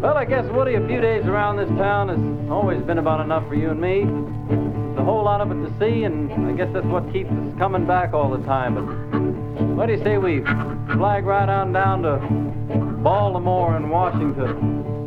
Well, I guess, Woody, a few days around this town has always been about enough for you and me. There's a whole lot of it to see, and I guess that's what keeps us coming back all the time. But what do you say we flag right on down to Baltimore and Washington?